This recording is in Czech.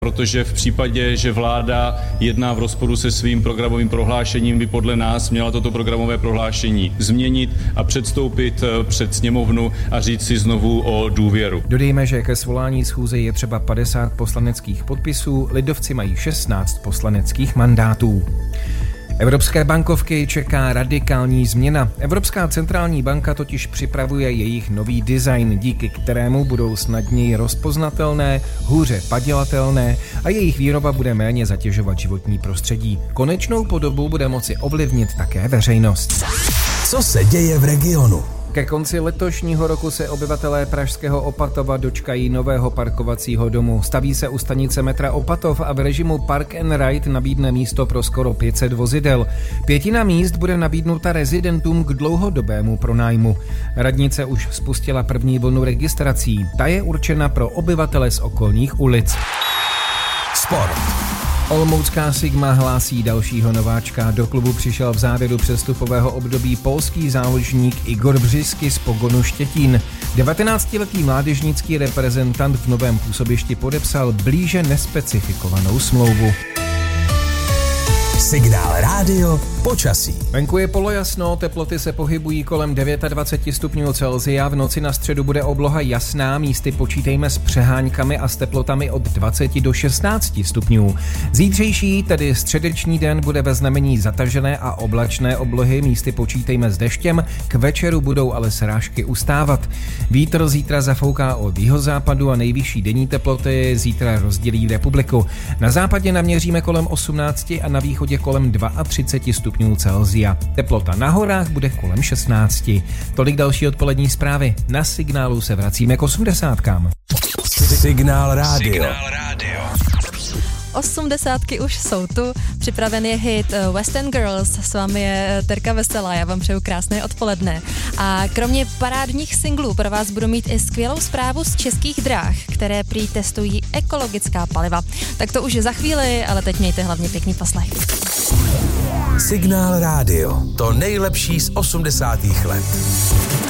protože v případě, že vláda jedná v rozporu se svým programovým prohlášením, by podle nás měla toto programové prohlášení změnit a předstoupit před sněmovnu a říct si znovu o důvěru. Dodejme, že ke svolání schůze je třeba 50 poslaneckých podpisů, lidovci mají 16 poslaneckých mandátů. Evropské bankovky čeká radikální změna. Evropská centrální banka totiž připravuje jejich nový design, díky kterému budou snadněji rozpoznatelné, hůře padělatelné a jejich výroba bude méně zatěžovat životní prostředí. Konečnou podobu bude moci ovlivnit také veřejnost. Co se děje v regionu? Ke konci letošního roku se obyvatelé pražského Opatova dočkají nového parkovacího domu. Staví se u stanice metra Opatov a v režimu Park and Ride nabídne místo pro skoro 500 vozidel. 1/5 míst bude nabídnuta rezidentům k dlouhodobému pronájmu. Radnice už spustila první vlnu registrací. Ta je určena pro obyvatele z okolních ulic. Sport. Olomoucká Sigma hlásí dalšího nováčka. Do klubu přišel v závěru přestupového období polský záložník Igor Břisky z Pogonu Štětín. 19letý mládežnický reprezentant v novém působišti podepsal blíže nespecifikovanou smlouvu. Signál rádio počasí. Venku je polojasno, teploty se pohybují kolem 29 stupňů Celsia, v noci na středu bude obloha jasná, místy počítejme s přeháňkami a s teplotami od 20 do 16 stupňů. Zítřejší, tedy středeční den, bude ve znamení zatažené a oblačné oblohy, místy počítejme s deštěm, k večeru budou ale srážky ustávat. Vítr zítra zafouká od jihozápadu a nejvyšší denní teploty zítra rozdělí republiku. Na západě naměříme kolem 18 a na východě kolem 32 stupňů Celsia. Teplota na horách bude kolem 16. Tolik další odpolední zprávy. Na Signálu se vracíme k 80kám. Signál rádio. 80ky už jsou tu, připraven je hit West End Girls, s vámi je Terka Veselá, já vám přeju krásné odpoledne. A kromě parádních singlů pro vás budu mít i skvělou zprávu z Českých drah, které prý testují ekologická paliva. Tak to už je za chvíli, ale teď mějte hlavně pěkný poslech. Signál rádio, to nejlepší z 80. let.